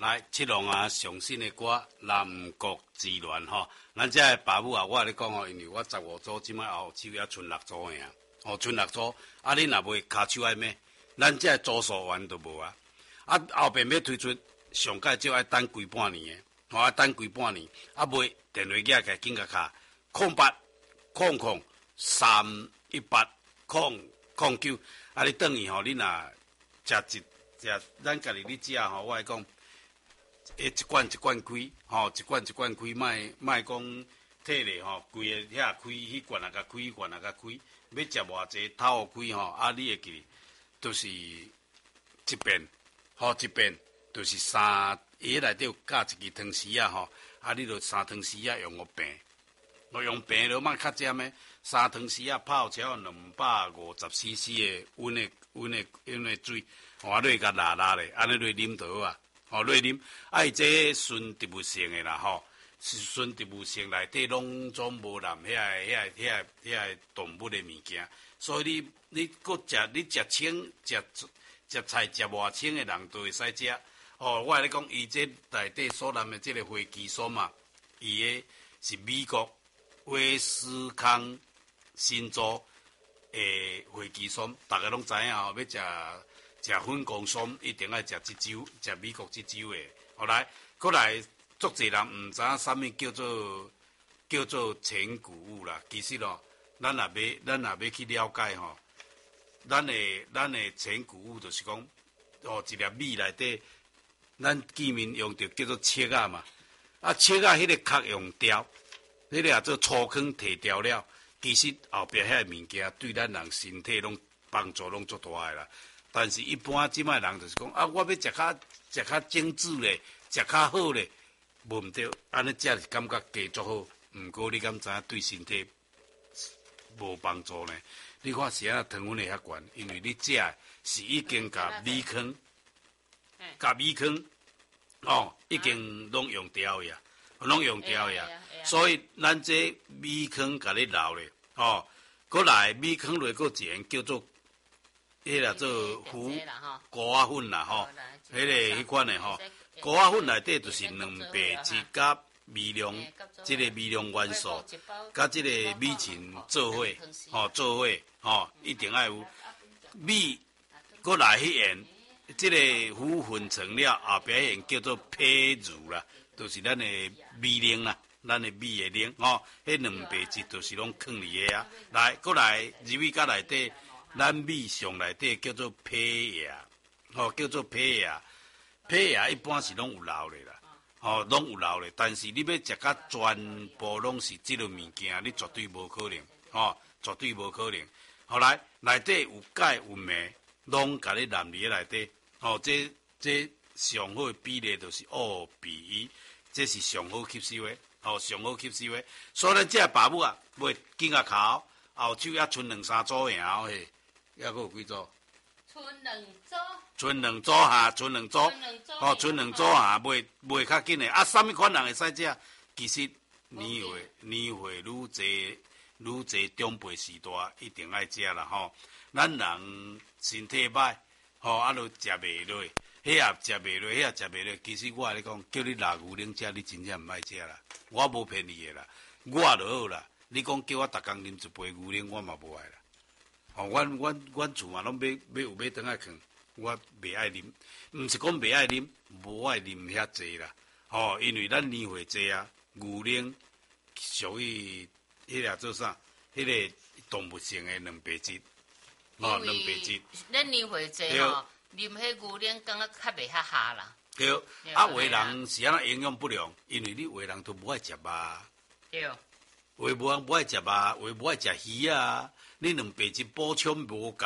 来，七龙啊，上新的歌《南国之恋》吼，咱这个爸母啊，我跟你讲吼，因为我15组，即摆后手也剩6组尔，剩6组，啊，你若袂骹手爱咩？咱这组数完都无啊，啊，后边要推出上届就要等几半年的，要等几半年，啊，袂电话寄来紧甲卡0800318009，啊，你等于吼，你若食咱家己你食吼，我来讲。一罐开，一罐开，卖讲体力吼，规个遐开，迄罐也甲开，迄罐也甲开，要食偌济头开吼，啊，你会记，就是一遍，就是伊内底有加一支汤匙啊吼，啊，你着3汤匙啊用个平，用平就莫较尖的，3汤匙啊泡超250cc 的温的水，啊，你甲拉咧，安尼你啉就好啊。落啉，伊这纯植物性的啦吼，是纯植物性内底拢总无含遐动物的物件，所以你搁食青食菜食外青的人都会使食。我来讲，伊这内底所含的这个花旗参嘛，伊的是美国威斯康星州的花旗参，大家拢知影吼，要食粉光松一定爱食这州，食美国这州的。后来，过来足侪人毋知影啥物叫做全谷物啦。其实咯，咱若要去了解吼，咱的全谷物就是讲，一粒米内底，咱见面用着叫做切啊嘛。啊，切啊，迄个壳用掉，迄个也做粗糠提掉了。其实后壁遐物件对咱人身体拢帮助拢足大个啦。但是，一般即摆人就是讲啊，我要食较精致咧，食较好咧，无毋对，安尼食是感觉加足好。毋过你敢知影对身体无帮助呢？你看是安糖分会遐悬，因为你食是已经甲米糠已经拢用掉呀，所以咱这米糠甲你留咧，过来米糠落个一样叫做。迄个做菇仔粉啦吼，迄款的吼，菇仔粉内底就是蛋白质甲微量，即个微量元素，甲即个米芹做伙，一定要有米，过来迄样，即个糊混成了后壁迄样叫做胚乳啦，就是咱的米粒啦，咱的米的粒，迄蛋白质就是拢放伫个啊，来过来入去甲内底。咱米上内底叫做胚芽，叫做胚芽。胚芽一般是拢有留咧啦，拢有留咧。但是你要食甲全部拢是即类物件，你绝对无可能，绝对无可能。后来内底有钙有镁，拢甲你含伫内底，这上好的比例就是2:1，这是上好吸收的，上好吸收的。所以咱这爸母啊，袂紧啊考，后手也剩2-3组尔嘿。还佫有几组？剩两组哈，剩两组哈，袂较紧诶。啊，啥物款人会使食？其实年岁愈济长辈时代一定爱食啦吼。咱人身体歹，啊，就食袂落，迄也食袂落。其实我来讲，叫你拿牛奶食，你真正毋爱食啦。我无骗你诶啦，我就好啦。你讲叫我逐工啉一杯牛奶，我嘛无爱啦。阮厝嘛拢要转来放，我袂爱啉，毋是讲袂爱啉，无爱啉遐济啦。因为咱年岁济啊，牛奶属于迄个做啥？迄个动物性的蛋白质，蛋白质。 咱年岁济吼，啉迄牛奶感觉较袂遐下啦。 对，啊，有的人是安那营养不良，因为你有的人都无爱食肉。 对。 有的无爱食肉，有的无爱食鱼啊，你蛋白质补充无够。